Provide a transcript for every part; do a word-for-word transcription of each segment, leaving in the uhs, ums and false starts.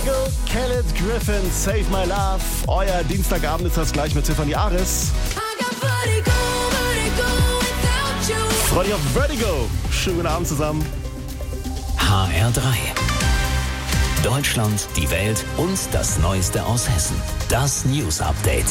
Khaled Griffin, Save My Love. Euer Dienstagabend ist das gleich mit Tiffany Aris. Freut euch auf Vertigo. Schönen guten Abend zusammen. H R drei. Deutschland, die Welt und das Neueste aus Hessen. Das News Update.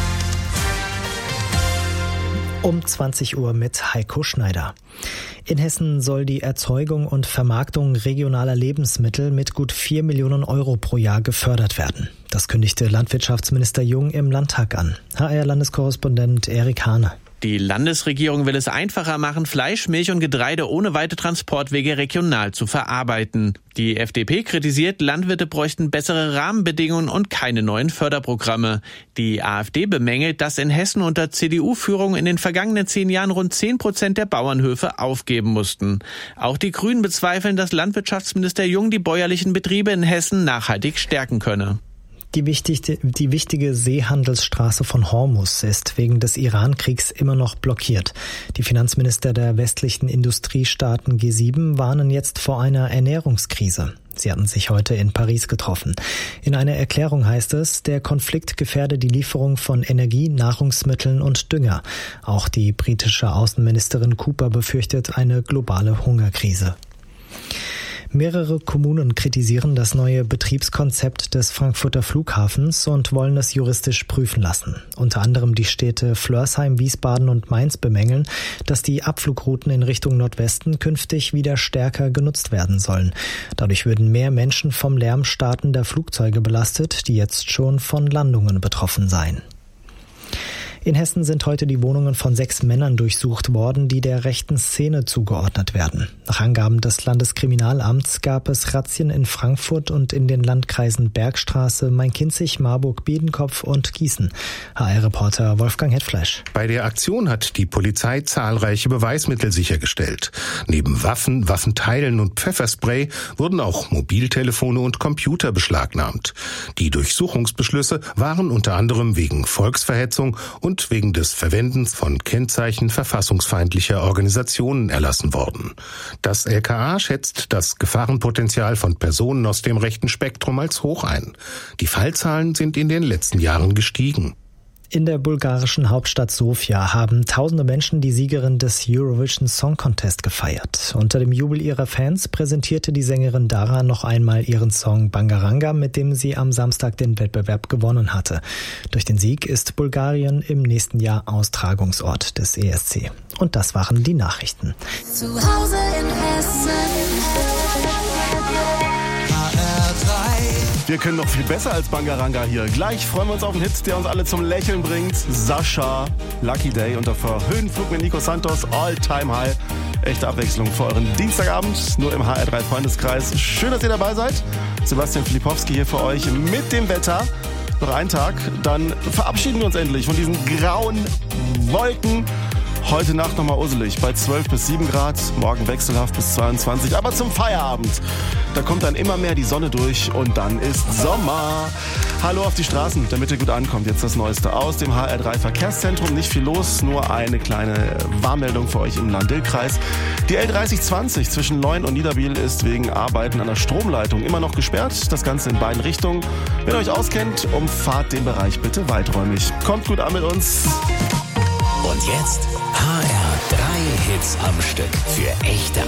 Um zwanzig Uhr mit Heiko Schneider. In Hessen soll die Erzeugung und Vermarktung regionaler Lebensmittel mit gut vier Millionen Euro pro Jahr gefördert werden. Das kündigte Landwirtschaftsminister Jung im Landtag an. H R-Landeskorrespondent Erik Hane. Die Landesregierung will es einfacher machen, Fleisch, Milch und Getreide ohne weite Transportwege regional zu verarbeiten. Die F D P kritisiert, Landwirte bräuchten bessere Rahmenbedingungen und keine neuen Förderprogramme. Die AfD bemängelt, dass in Hessen unter C D U-Führung in den vergangenen zehn Jahren rund zehn Prozent der Bauernhöfe aufgeben mussten. Auch die Grünen bezweifeln, dass Landwirtschaftsminister Jung die bäuerlichen Betriebe in Hessen nachhaltig stärken könne. Die wichtige, die wichtige Seehandelsstraße von Hormuz ist wegen des Iran-Kriegs immer noch blockiert. Die Finanzminister der westlichen Industriestaaten G sieben warnen jetzt vor einer Ernährungskrise. Sie hatten sich heute in Paris getroffen. In einer Erklärung heißt es, der Konflikt gefährde die Lieferung von Energie, Nahrungsmitteln und Dünger. Auch die britische Außenministerin Cooper befürchtet eine globale Hungerkrise. Mehrere Kommunen kritisieren das neue Betriebskonzept des Frankfurter Flughafens und wollen es juristisch prüfen lassen. Unter anderem die Städte Flörsheim, Wiesbaden und Mainz bemängeln, dass die Abflugrouten in Richtung Nordwesten künftig wieder stärker genutzt werden sollen. Dadurch würden mehr Menschen vom Lärm startender Flugzeuge belastet, die jetzt schon von Landungen betroffen seien. In Hessen sind heute die Wohnungen von sechs Männern durchsucht worden, die der rechten Szene zugeordnet werden. Nach Angaben des Landeskriminalamts gab es Razzien in Frankfurt und in den Landkreisen Bergstraße, Main-Kinzig, Marburg, Biedenkopf und Gießen. H R-Reporter Wolfgang Hetfleisch. Bei der Aktion hat die Polizei zahlreiche Beweismittel sichergestellt. Neben Waffen, Waffenteilen und Pfefferspray wurden auch Mobiltelefone und Computer beschlagnahmt. Die Durchsuchungsbeschlüsse waren unter anderem wegen Volksverhetzung und und wegen des Verwendens von Kennzeichen verfassungsfeindlicher Organisationen erlassen worden. Das L K A schätzt das Gefahrenpotenzial von Personen aus dem rechten Spektrum als hoch ein. Die Fallzahlen sind in den letzten Jahren gestiegen. In der bulgarischen Hauptstadt Sofia haben tausende Menschen die Siegerin des Eurovision Song Contest gefeiert. Unter dem Jubel ihrer Fans präsentierte die Sängerin Dara noch einmal ihren Song Bangaranga, mit dem sie am Samstag den Wettbewerb gewonnen hatte. Durch den Sieg ist Bulgarien im nächsten Jahr Austragungsort des E S C. Und das waren die Nachrichten. Zu Hause in Hessen. Wir können noch viel besser als Bangaranga hier. Gleich freuen wir uns auf einen Hit, der uns alle zum Lächeln bringt. Sascha, Lucky Day und davor Höhenflug mit Nico Santos, All Time High. Echte Abwechslung für euren Dienstagabend, nur im H R drei Freundeskreis. Schön, dass ihr dabei seid. Sebastian Filipowski hier für euch mit dem Wetter. Noch ein Tag, dann verabschieden wir uns endlich von diesen grauen Wolken. Heute Nacht nochmal urselig bei zwölf bis sieben Grad, morgen wechselhaft bis zweiundzwanzig, aber zum Feierabend, da kommt dann immer mehr die Sonne durch und dann ist Sommer. Hallo auf die Straßen, damit ihr gut ankommt. Jetzt das Neueste aus dem H R drei Verkehrszentrum. Nicht viel los, nur eine kleine Warnmeldung für euch im Lahn-Dill-Kreis. Die L dreißig zwanzig zwischen Leun und Niederbiel ist wegen Arbeiten an der Stromleitung immer noch gesperrt. Das Ganze in beiden Richtungen. Wenn ihr euch auskennt, umfahrt den Bereich bitte weiträumig. Kommt gut an mit uns. Und jetzt H R drei Hits am Stück für echte